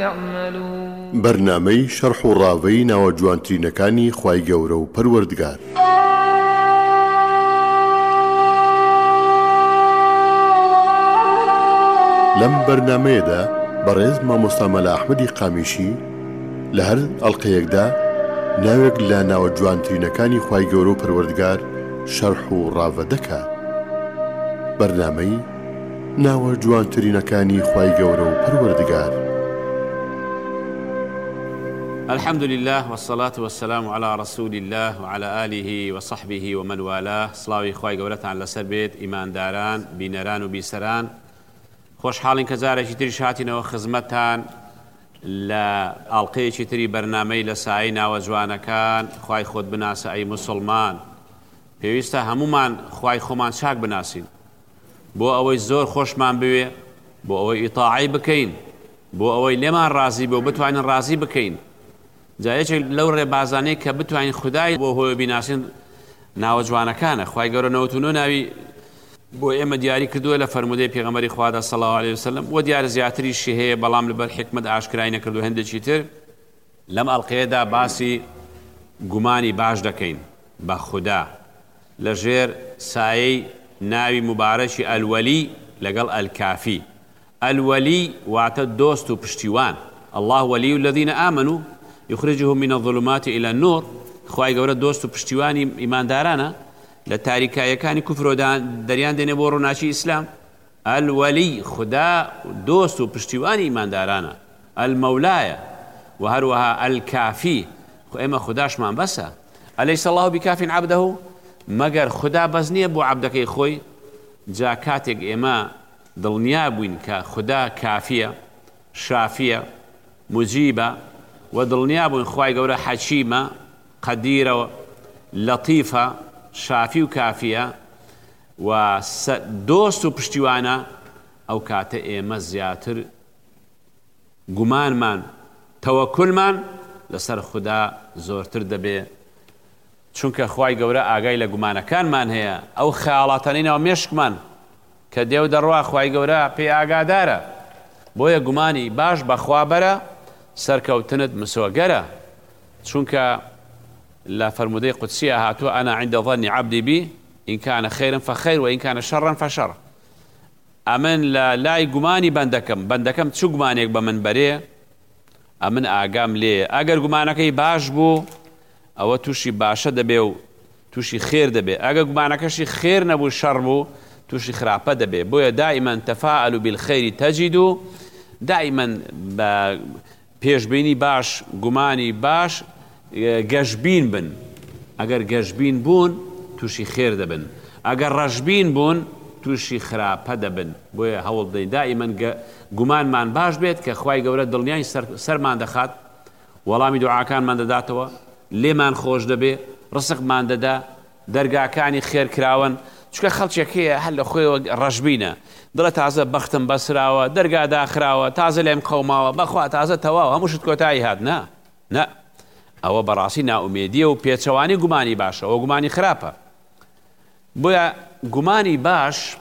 يعملون. برنامەی شەرح و ڕاوەی ناوە جوانترینەکانی خوای گەورە و پەروەردگار. لەم بەرنامەیەدا بەڕێز مامۆستا مەلا ئەحمەدی قامیشی لە هەر ئەڵقەیەکدا ناوێک لە ناوە جوانترینەکانی خوای گەورە و پەروەردگار شەرح و ڕاوە دەکات. بەرنامەی ناوە جوانترینەکانی خوای گەورە و پەروەردگار. الحمد لله والصلاة والسلام على رسول الله وعلى آله وصحبه ومن والاه. صلاوی خوای گەورەتان لەسەر بێت، ئیمانداران، بینەران و بیسەران. خۆشحاڵین کە جارێکی تری هاتینەوە خزمەتتان لە ئاڵقەیەکی تری بەرنامەی لە سایەی ناوە جوانەکان. خوای خۆت بناسە ئەی موسڵمان. پێویستە هەمومان خوای خۆمان چاک بناسین، بۆ ئەوەی زۆر خۆشمان بوێ، بۆ ئەوەی ئیتاعی بکەین، بۆ ئەوەی لێمان ڕازی بێ و بتوانین ڕازی بکەین. جایەکێک لەو ڕێبازانەی کە بتوانین خودای بۆ هۆی بیناسین ناوە جوانەکانە. خوای گەورە نەوتونۆ ناوی بۆ ئێمە دیاری کردووە لە فەرمودەی پێغەمبەری خوادا صلی الله علیه وسلم، و دیارە زیاتریشی هەیە بەڵام لەبەر حکمت ئاشکرای نەکردو هەندێکی تر. لەم ئەڵقەیەدا باسی گومانی باش دەکەین بە خودا لەژێر سایەی ناوی مبارەکی ئەلوەلی لەگەڵ ئەلکافی. ئەلوەلی واتە دۆست و پشتیوان. الله وەلی الذین آمنوا یخرجهم من الظلمات إلى النور. خوای گەورە دۆست و پشتیوانی ئیماندارانە لە تاریکایەکانی کوفرۆدان دەریان دێنێ بۆ ڕووناچی ئیسلام. ئەلوەلی خدا دۆست و پشتیوانی ئیماندارانە. ئەلمەولایە و هەروەها ئەلکافی. ئێمە خوداشمان بەسە. ئەلەیس الله بکافین عەبدەهو. مەگەر خدا بەس نییە بۆ عەبدەکەی خۆی. جا کاتێک ئێمە دڵنیا بووین کە خدا کافیە، شافیە، مجیبە، و دڵنیا بووین خوای گەورە حەکیمە، قەدیرە، لەطیفە، شافی و کافیە و دۆست و پشتیوانە، ئەو کاتە ئێمە زیاتر گومانمان، تەوەکولمان لەسەر خدا زۆرتر دەبێ، چونکە خوای گەورە ئاگای لە گومانەکانمان هەیە. ئەو خەیاڵاتانینەوە مێشکمان کە دێو دەڕوا خوای گەورە پێی ئاگادارە. بۆیە گومانی باش بەخوا بەرە، سەرکەوتنت مسۆگەرە، چونکە لا فرمودەی قودسیە هاتووە ئەنا عند ظن عبدی بی إن كان خيرا فخير وإن كان شرا فشر. ئەمن لە لای گومانی بەندەکەم چ گومانێک بە من بەرێ ئەمن ئاگام لێ. ئەگەر گومانەکەی باش بوو ئەوە تووشی باشە دەبێ و تووشی خێر دەبێ. ئەگەر گومانەکەشی خێر نەبوو، شەڕ بوو، تووشی خراپە دەبێ. بۆیە دائما تەفاعلوا بالخير تجدوا. دائما بە پێشبینی باش، گومانی باش گەشبین بن. ئەگەر گەشبین بوون تووشی خێر دەبن، ئەگەر ڕەشبین بوون تووشی خراپە دەبن. بۆیە هەوڵ بدەین دائما گومانمان باش بێت کە خوای گەورە دڵنیای سەرمان دەخات، وەڵامی دوعاکانمان دەداتەوە، لێمان خۆش دەبێ، ڕزقمان دەدا، دەرگاکانی خێر کراون. چونکە خەڵکێکەیە هەر لە خۆیەوە ڕەشبینە، دڵە تازە بەختم بەسراوە، دەرگا داخراوە، تازە لێم قەوماوە، بەخوا تازە تەواو هەمووشت کۆتایی هات. نا ئەوە بەڕاستی ناومێدیە و پێچەوانی گومانی باشە، ئەوە گومانی خراپە. بۆیە گومانی باش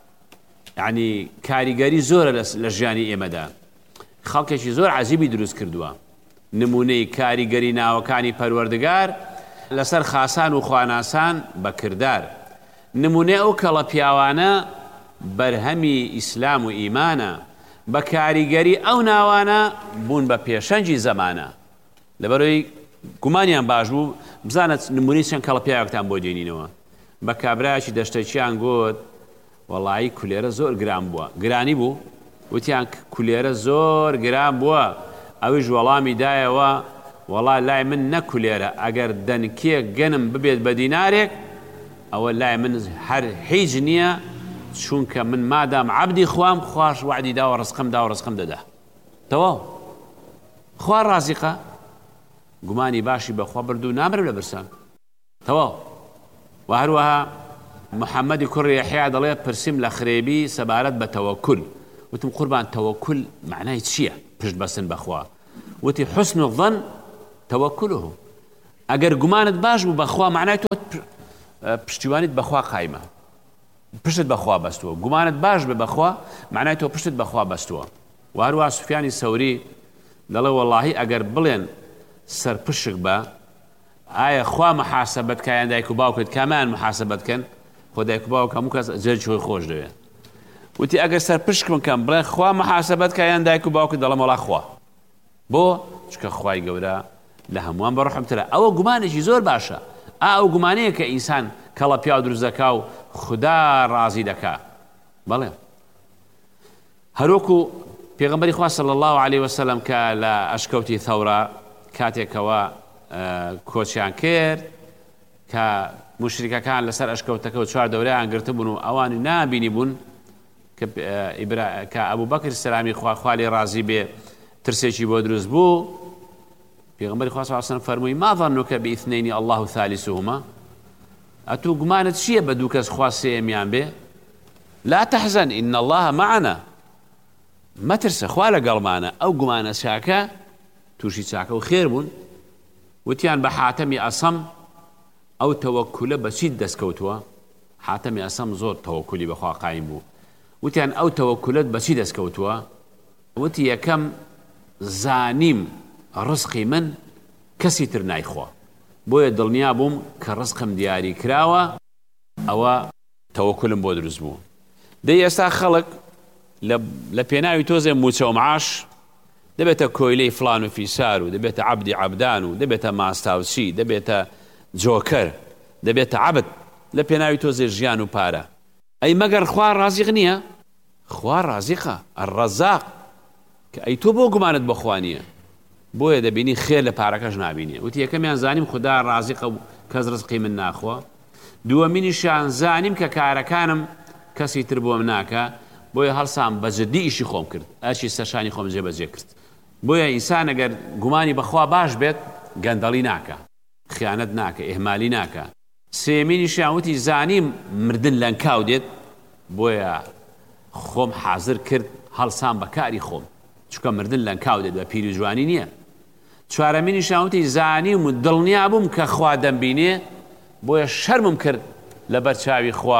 یعنی کاریگەری زۆرە لە ژیانی ئێمەدا. خەڵکێکی زۆر عەجیبی دروست کردووە. نمونەی کاریگەری ناوەکانی پەروەردگار لەسەر خاسان و خواناسان بەکردار. نمونەی ئەو کەڵە پیاوانە بەرهەمی ئیسلام و ئیمانە، بە کاریگەری ئەو ناوانە بوون بە پێشەنجی زەمانە. لەبەرەوەی گومانیان باش بوو. بزانت نمونەی چەند کەڵە پیاوێکتان بۆ دێنینەوە. بە کابرایکی دەشتێکیان گوت وەڵایی کولێرە زۆر گران بووە، گرانی بوو، وتیان کولێرە زۆر گران بووە. ئەویش وەڵامی دایەوە وەڵا لای من نەکولێرە، ئەگەر دەنکێک گەنم ببێت بە دینارێک ئەوە لای من هەر هیچ نییە، چونکە من مادام عەبدی خوام، خوش وعدی داوە ڕزقم دا و ڕزقم دەدا. تەواو خوا ڕازیقە. گومانی باشی بەخوا بردو نامرە لە برسان. تەواو. و هەروەها محەممەدی کوڕی یەحیا دەڵێ پرسیم لە خرێبی سەبارەت بە تەوەکل. وتم قوربان تەوەکل معنای چییە؟ پشت بەستن بەخوا. وتی حسن الظن تەوەکله. ئەگەر گومانت باش بوو بەخوا معنای تۆ پشتیوانیت بەخوا قایمە، پشتت بەخوا بەستووە. گومانت باش بێ بەخوا معنای تۆ پشتت بەخوا بەستووە. و هەروەها سوفیانی سەوری دەڵێ وەڵاهی ئەگەر بڵێن سەرپشک بە ئایا خوا محاسبەت کایان دایک و باوکت کامان محاسبەتکەن خۆ دایک و باوک هەموو کەس جەرجی خۆی خۆش دەوێت وتی ئەگەر سەرپشکم کەم بڵێن خوا محاسبەت کایان دایک و باوکت دەڵێم وەڵا خوا بۆ چکە خوای گەورە لە هەمووان بەڕەحمترە ئەوە گومانێکی زۆر باشە ئەو گومانەیە کە ئینسان کەڵە پیا و دروست دەکا و خوددا ڕازی دەکا بەڵێ هەروەکو پێغەمبەری خوا صلی الله عليه وسلم کە لە ئەشکەوتی ثەورە کاتێکەوە کۆچیان کرد کە مشریکەکان لەسەر ئەشکەوتەکە و چوار دەورەیان گرتبوون و ئەوانی نابینی بوون کە ئەبوو بەکر سەلامی خوا لێ ڕازی بێ ترسێکی بۆ دروست بوو پێغەمبەری خوا صلی الله عليه وسلم فەرمووی ما ظنك باثنين الله ثالثهما ئەتوو گومانت چییە بە دوو کەس خوا سێمیان بێ لا تحزن إن الله معنا مەترسە خوا لەگەڵمانە ئەو گومانە چاکە تووشی چاکە و خێر بوون وتیان بە حاتەمی ئەسەم ئەو تەوەکولە بەچیت دەستکەوتووە حاتەمی ئەسەم زۆر تەوەکولی بەخوا قایم بوو وتیان ئەو تەوەکولت بەچی دەستکەوتووە وتی یەکەم زانیم ڕزقی من کەسی تر نایخوا بۆیە دڵنیا بووم کە ڕزقم دیاری کراوە ئەوە تەوەکولم بۆ دروست بوو دەی ئێستا خەڵک لە پێناوی تۆزێ موچە و معاش دەبێتە کۆیلەی فلان و فیسار و دەبێتە عەبدی عەبدان و دەبێتە ماستاوچی دەبێتە جۆکەر دەبێتە عەبد لە پێناوی تۆزێ ژیان و پارە ئەی مەگەر خوا ڕازیق نییە خوا ڕازیقە ئەڕەزاق کە ئەی تۆ بۆ گومانت بەخوا نییە بۆیە دەبینی خێر لە پارەکەش نابینی وتی یەکەمیان زانیم خوددا ڕازیقە و کەس ڕزقی من ناخوا دووەمینیشیان زانیم کە کارەکانم کەسی تر بۆم ناکە بۆیە هەڵسام بەجددی ئیشی خۆم کرد ئەچی سەرشانی خۆم جێبەجێ کرد بۆیە ئینسان ئەگەر گومانی بەخوا باش بێت گەندەڵی ناکە خیانەت ناکە ئێهمالی ناکە سێمینیشیان وتی زانیم مردن لەنکاو دێت بۆیە خۆم حازر کرد هەڵسام بە کاری خۆم چکە مردن لەنکاو دێت بە پیری جوانی نییە چوارەمینیشیان وتی زانیم و دڵنیا بووم کە خوا دەمبینێ بۆیە شەرمم کرد لەبەر چاوی خوا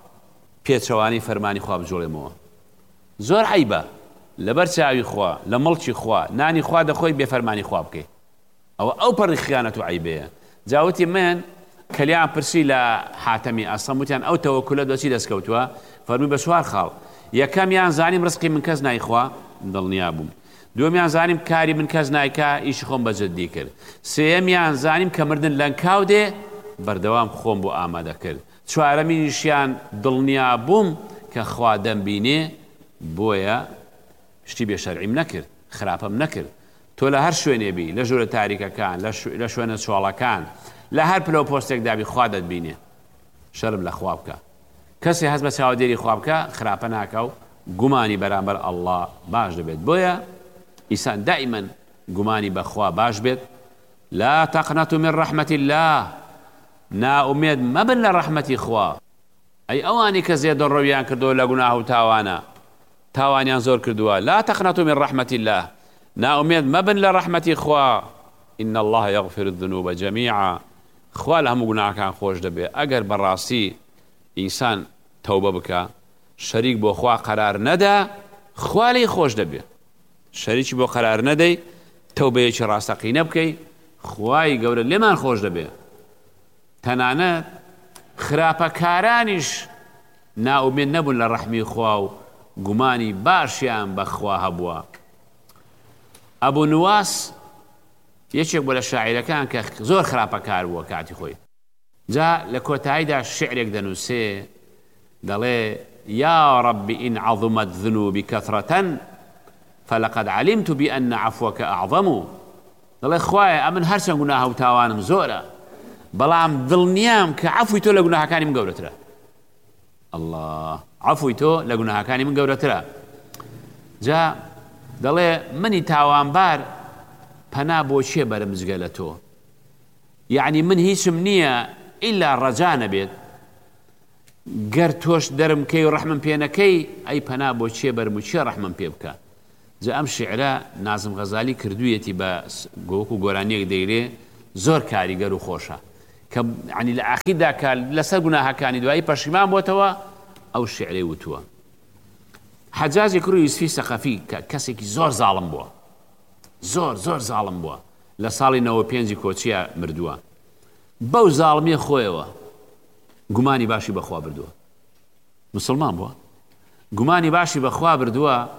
پێچەوانی فەرمانی خوا بجۆڵێمەوە زۆر عیبە لەبەر چاوی خوا لە مڵکی خوا نانی خوا دەخۆی بێفەرمانی خوا بکەیت ئەو پەڕی خیانەت و عیبەیە جاوتی من کەلیان پرسی لە حاتەمی ئەسەم وتیان ئەو تەوەکولە دۆچی دەستکەوتووە فەرمووی بە چوار خاڵ یەکەمیان زانیم ڕزقی من کەس نایخوا دڵنیا بووم دووەمیان زانیم کاری من کەس نایکا ئیشی خۆم بەجددی کرد سێیەمیان زانیم کە مردن لەنکاو دێ بەردەوام خۆم بۆ ئامادە کرد چوارەمینیشیان دڵنیا بووم کە خوا دەمبینێ بۆیە شتی بێشەرعیم نەکرد خراپەم نەکرد تۆ لە هەر شوێنێبی لە ژوورە تاریکەکان لە شوێنە چۆڵەکان لە هەر پلە و پۆستێک دابی خوا دەتبینێ شەرم لە خوا بکە کەسی هەست بە چاودێری خوا بکە خراپە ناکە و گومانی بەرامبەر ئەڵڵا باش دەبێت بۆیە ئینسان دائیمەن گومانی بەخوا باش بێت لا تقنطوا من رحمة الله ناومێد مەبن لە ڕەحمەتی خوا ئەی ئەوانی کە زێدەڕەویان کردووە لە گوناه و تاوانە تاوانیان زۆر کردووە لا تقنطوا من رحمة الله ناومێد مەبن لە ڕەحمەتی خوا إن الله يغفر الذنوب جميعا خوا لە هەموو گوناهەکان خۆش دەبێت ئەگەر بەڕاستی ئینسان تەوبە بکە شەریک بۆ خوا قەرار نەدا خوا لێی خۆش دەبێت شەریکی بۆ قەرار نەدەی تەوبەیەکی ڕاستەقینە بکەی خوای گەورە لێمان خۆش دەبێت تەنانەت خراپەکارانیش ناومێد نەبوون لە ڕەحمی خوا و گومانی باشیان بەخوا هەبووە ئەبوو نواس یەکێک بۆ لە شاعیرەکان کە زۆر خراپەکار بووە کاتی خۆی جا لە کۆتاییدا شعرێک دەنووسێ دەڵێ يا رب إن عظمت ذنوبي كثرة فلقد علمت بأن عفوك أعظم دەڵێ خوایە ئەمن هەرچەند گوناهە و تاوانم زۆرە بەڵام دڵنیام کە عەفوی تۆ لە گوناهەکانی من گەورەترە الله عەفوی تۆ لە گوناهەکانی من گەورەترە جا دەڵێ منی تاوانبار پەنا بۆ چێ بەرم جگە لە تۆ یعنی من هیچم نییە ئیلا ڕەجا نەبێت گەر تۆش دەرم کەی و ڕەحمم پێ نەکەی ئەی پەنا بۆ چێ بەرم و چێ ڕەحمم پێ بکە جا ئەم شعرە نازم غەزالی کردوویەتی بە گۆک و گۆرانیەک دەیرێ زۆر کاریگەر و خۆشە کە عنی لە ئاخیردا کە لەسەر گوناهەکانی دوایی پەشیمان بۆتەوە ئەو شعرەی وتووە حەجاجی کوڕی یوسفی سەقەفی کە کەسێکی زۆر زاڵم بووە زۆر زۆر زاڵم بووە لە ساڵی 95 کۆچیە مردووە بەو زاڵمیە خۆیەوە گومانی باشی بەخوا بردووە مسلمان بووە گومانی باشی بەخوا بردووە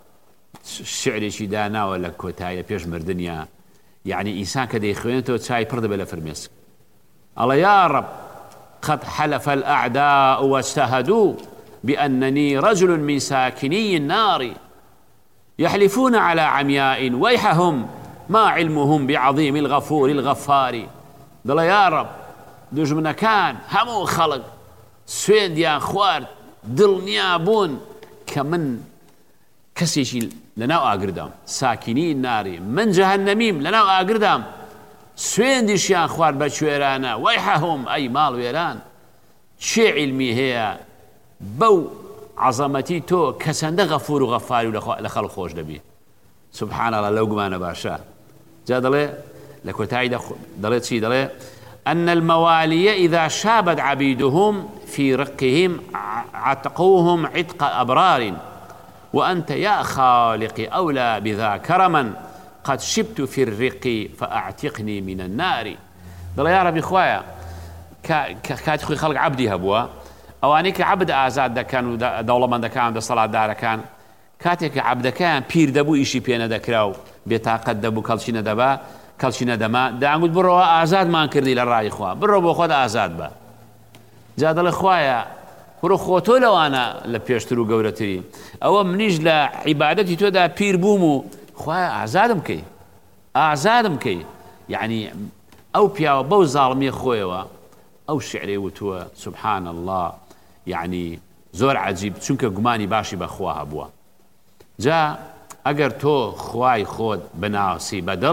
شعرێکی داناوە لە کۆتاییە پێش مردنیە یعنی ئینسان کە دەیخوێنێتەوە چای پڕ دەبێت لە فرمێسک ئەڵێ یا رب قد حلف الأعداء واجتهدوا بأنني رجل من ساكني النار يحلفون على عمياء ويحهم ما علمهم بعظيم الغفور الغفار دڵێ یا رب دوژمنەکان هەموو خەڵک سوێندیان خوارد دڵنیا بوون کە من کەسێکی لەناو ئاگردام ساکینی ناری من جەهەنەمیم لەناو ئاگردام سوێندیشیان خوارد بە کوێرانە وەیحەهم ئەی ماڵ وێران چێ علمی هەیە بەو عەزەمەتی تۆ کە چەندە غەفور و غەفاری و لە خەڵک خۆش دەبی سبحان الله لەو گومانە باشە جا دەڵێ لە کۆتایی دەڵێ چی دەڵێ أن الموالي إذا شابت عبيدهم في رقهم عتقوهم عتق أبرار وأنت يا خالقي أولى بذا كرما قد شبت في الرق فأعتقني من النار دڵێ یا ربی خۆیە کاتی خۆی خەڵک عەبدی هەبووە ئەوانەی کە عەبد ئازاد دەکەن و دەوڵەمەندەکان دەسەڵاتدارەکان کاتێک کە عەبدەکەیان پیر دەبوو ئیشی پێ نەدەکرا و بێتاقەت دەبوو کەڵکی نەدەبا کەڵکی نەدەما دەیانگوت بڕۆوە ئازادمان کردی لە ڕای خوا بڕۆ بۆ خۆت ئازاد بە جا دەڵێ خوایە بڕۆ خۆ تۆ لەوانە لە پێشتر و گەورەتری ئەوە منیش لە عیبادەتی تۆدا پیر بووم و خوایە ئازادم کەی ئازادم کەی یعنی ئەو پیاوە بەو زاڵمیە خۆیەوە ئەو شعرێ وتووە سبحان الله یعنی زۆر عەجیب چونکە گومانی باشی بەخوا هەبووە جا ئەگەر تۆ خوای خۆت بناسی بەدڵ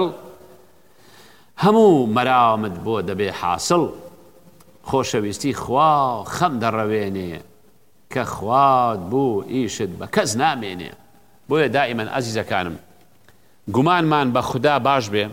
هەموو مەرامت بۆ دەبێ حاصل خۆشەویستی خوا خەم دەڕەوێنێ کە خوات بوو ئیشت بە کەس نامێنێ بۆیە دائیمەن ئەزیزەکانم گومانمان بە خوددا باش بێ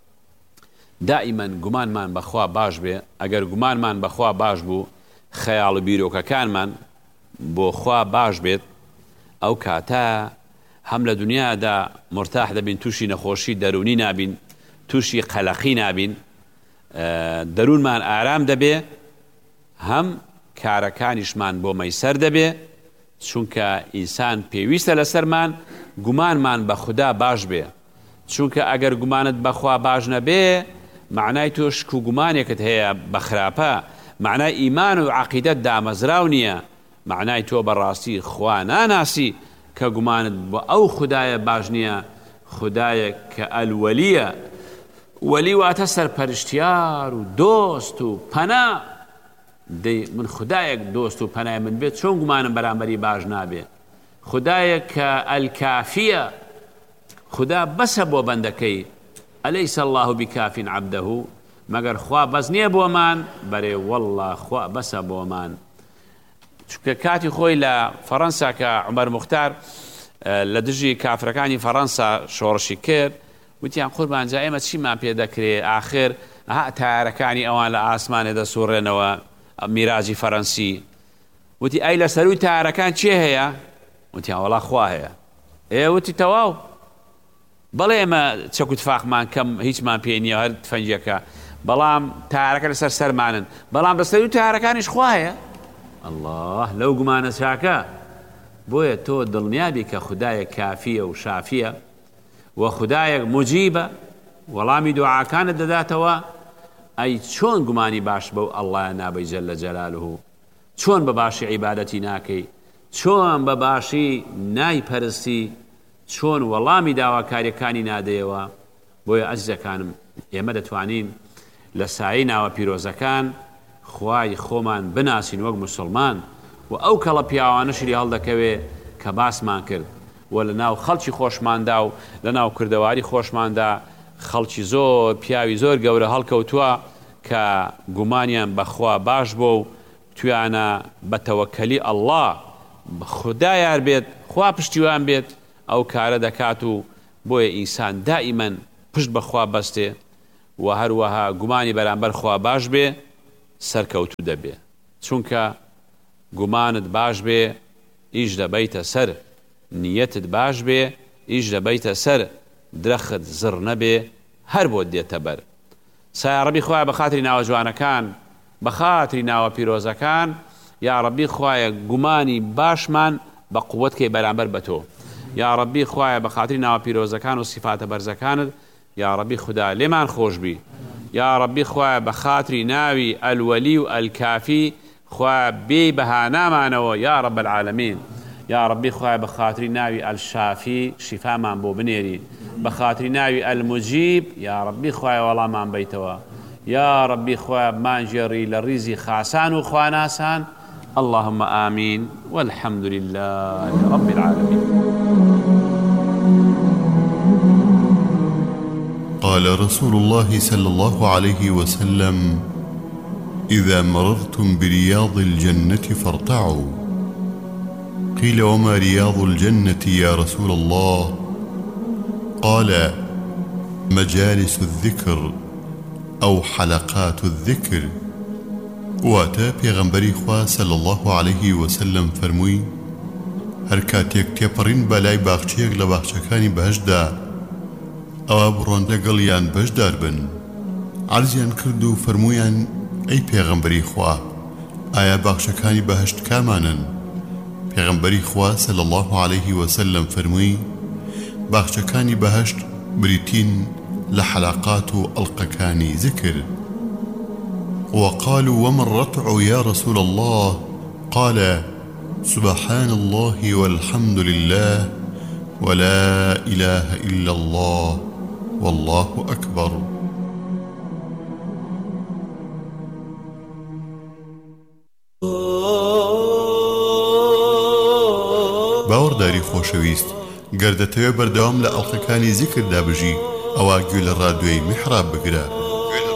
دائیمەن گومانمان بەخوا باش بێ ئەگەر گومانمان بەخوا باش بوو خەیاڵ و بیرۆکەکانمان بۆ خوا باش بێت ئەو کاتە هەم لە دنیادا مرتاح دەبین تووشی نەخۆشی دەرونی نابین تووشی قەلەقی نابین دەروونمان ئارام دەبێ هەم کارەکانیشمان بۆ مەیسەر دەبێ چونکە ئینسان پێویستە لەسەرمان گومانمان بە خوددا باش بێ چونکە ئەگەر گومانت بەخوا باش نەبێ معنای تۆ شک و گومانێکت هەیە بە خراپە معنای ئیمان و عەقیدەت دامەزراو نییە معنای تۆ بەڕاستی خوا ناناسی کە گومانت بۆ ئەو خودایە باش نییە خودایە کە ئەلوەلیە وەلی واتە سەرپەرشتیار و دۆست و پەنا دەی من خودایەک دۆست و پەنای من بێت چۆن گومانم بەرامبەری باش نابێ خودایە کە ئەلکافیە خدا بەسە بۆ بەندەکەی ئەلەیس الله بکافین عەبدەهو مەگەر خوا بەس نییە بۆمان بەرێ وەڵڵا خوا بەسە بۆمان چونکە کاتی خۆی لە فەڕەنسا کە عومەر موختار لە دژی کافرەکانی فەڕەنسا شۆڕشی کرد وتیان قوربان جا ئێمە چیمان پێ دەکرێ ئاخر تایارەکانی ئەوان لە ئاسمانێ دەسوڕێنەوە میراجی فەڕەنسی وتی ئەی لە سەروی تایارەکان چێ هەیە وتیان وەڵا خوا هەیە وتی تەواو بەڵێ ئێمە چەکوتفاقمان کەم هیچمان پێ نییە هەر تفەنجەکە بەڵام تایارەکە لەسەر سەرمانن بەڵام لە سەروی تایارەکانیش خوا هەیە الله لەو گومانە چاکە بۆیە تۆ دڵنیابی کە خودایە کافیە و شافیە و خودایەک مجیبە وەڵامی دوعاکانت دەداتەوە ئەی چۆن گومانی باش بەو ئەڵڵایە نابەی جەلە جەلالوهو چۆن بە باشی عیبادەتی ناکەی چۆن بە باشی نایپەرستی چۆن وەڵامی داواکاریەکانی نادەیەوە بۆیە ئەزیزەکانم ئێمە دەتوانین لە سایەی ناوە پیرۆزەکان خوای خۆمان بناسین وەک موسڵمان و ئەو کەڵە پیاوانەشری هەڵدەکەوێ کە باسمان کرد و لە ناو خەڵکی خۆشماندا و لە ناو کردەواری خۆشماندا خەڵکی زۆر پیاوی زۆر گەورە هەڵکەوتووە کە گومانیان بەخوا باش بۆ و تویانە بە تەوەکەلی ئەڵڵا خوددا یار بێت خوا پشتیوان بێت ئەو کارە دەکات و بۆیە ئینسان دائیمەن پشت بەخوا بەستێ و هەروەها گومانی بەرامبەر خوا باش بێ سەرکەوتوو دەبێ چونکە گومانت باش بێ ئیش دەبەیتە سەر نیەتت باش بێ ئیش دەبەیتە سەر درەخت زڕ نەبێ هەر بۆ دێتە بەر. سایە ڕەبی خوایە بە خاتری ناوە جوانەکان بە خاتری ناوە پیرۆزەکان یا ڕەبی خوایە گومانی باشمان بە قووەتکەی بەرامبەر بە تۆ. یا ڕەبی خوایە بە خاتری ناوە پیرۆزەکان و سیفاتە بەرزەکانت یا ڕەبی خوددا لێمان خۆشبی. یا ڕەبی خوایە بە خاتری ناوی ئەلوەلی و ئەلکافی خوایە بێ بەها نامانەوە یا ڕەب العالەمین. یا ڕەبی خوایە بە خاتری ناوی ئەلشافی شیفامان بۆ بنێری. بە خاتری ناوی ئەلموجیب یا ڕەبی خوایە وەڵامان بیتەوە. یا ڕەبی خوایە بمانژێڕی لە ڕیزی خاسان و خواناسان. اللهم آمين والحمد لله رب العالمين. قال رسول الله صلى الله عليه وسلم: إذا مررتم برياض الجنة فارتعوا. قيل: وما رياض الجنة يا رسول الله؟ قال: مجالس الذكر أو حلقات الذكر. واتا پیغمبری خوا صلی الله عليه وسلم فرمووی هەر کاتێک تێپەڕین بەلای باخچەیەک لە باخچەکانی بەهشتدا ئەوە بڕۆن لەگەڵیان بەشدار بن. عەرزیان کرد و فەرموویان: ئەی پێغەمبەری خوا، ئایا باخچەکانی بەهشت کامانن؟ پێغەمبەری خوا صلی الله عليه وسلم فەرمووی: باخچەکانی بەهشت بریتین لە حەلاقات و ئەڵقەکانی ذکر. وقالوا: وما الرتع يا رسول الله؟ قال: سبحان الله والحمد لله ولا إله إلا الله والله أكبر. باوەڕداری خۆشەویست، گەر دەتەوێت بەردەوام لە ئەڵقەکانی زیکردا بژی ئەوا گوێ لە ڕادیۆی میحراب بگرە.